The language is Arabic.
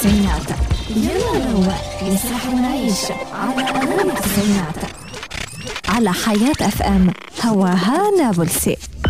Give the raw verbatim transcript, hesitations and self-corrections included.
التسعينات. يلا نروق نسرح ونعيش على أغاني التسعينات على حياة أف أم. هواها نابلسي.